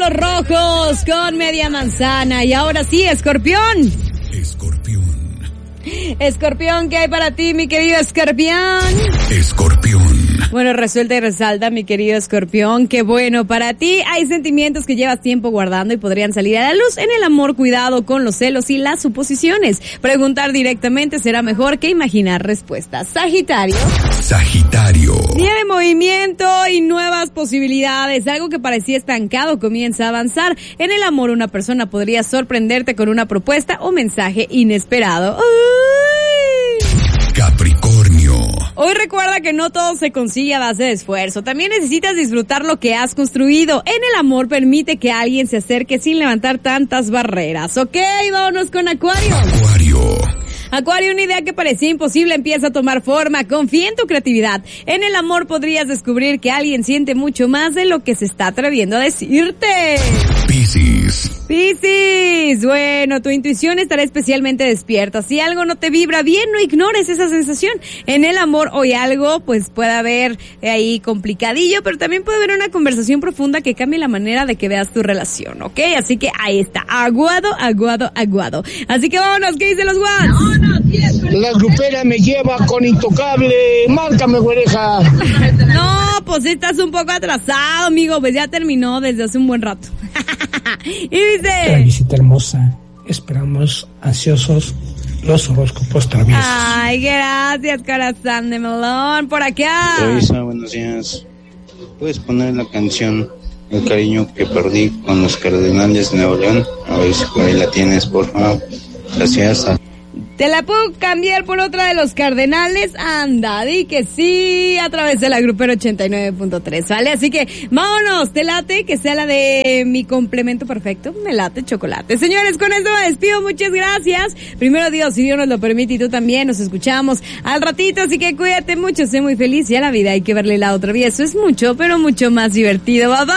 Diablos Rojos con Media Manzana. Y ahora sí, Escorpión. Escorpión, ¿qué hay para ti, mi querido Escorpión? Escorpión. Bueno, resuelta y resalta, mi querido Escorpión, qué bueno para ti. Hay sentimientos que llevas tiempo guardando y podrían salir a la luz. En el amor, cuidado con los celos y las suposiciones. Preguntar directamente será mejor que imaginar respuestas. Sagitario. Sagitario. Día de movimiento y nuevas posibilidades. Algo que parecía estancado comienza a avanzar. En el amor, una persona podría sorprenderte con una propuesta o mensaje inesperado. Capricornio. Hoy recuerda que no todo se consigue a base de esfuerzo. También necesitas disfrutar lo que has construido. En el amor, permite que alguien se acerque sin levantar tantas barreras. Ok, vámonos con Acuario. Acuario, una idea que parecía imposible empieza a tomar forma. Confía en tu creatividad. En el amor podrías descubrir que alguien siente mucho más de lo que se está atreviendo a decirte. Piscis, bueno, tu intuición estará especialmente despierta. Si algo no te vibra bien, no ignores esa sensación. En el amor, hoy algo, pues puede haber ahí complicadillo, pero también puede haber una conversación profunda que cambie la manera de que veas tu relación, ¿ok? Así que ahí está, aguado. Así que vámonos, ¿qué dicen los guas? La grupera me lleva con Intocable. Márcame, güereja. No, pues estás un poco atrasado, amigo. Pues ya terminó desde hace un buen rato. Y dice... La visita hermosa. Esperamos ansiosos los horóscopos traviesos. Ay, gracias, corazón de melón. Por acá. Travesa, buenos días. ¿Puedes poner la canción El cariño que perdí con los Cardenales de Nuevo León? A ver si por ahí la tienes, por favor. Gracias. ¿Te la puedo cambiar por otra de los Cardenales? Anda, di que sí, a través de la Grupera 89.3, ¿vale? Así que, vámonos, ¿te late? Que sea la de mi complemento perfecto. Me late chocolate. Señores, con esto me despido, muchas gracias. Primero Dios, si Dios nos lo permite y tú también, nos escuchamos al ratito, así que cuídate mucho, sé muy feliz y a la vida hay que verle el lado travieso. Es mucho, pero mucho más divertido. Bye bye.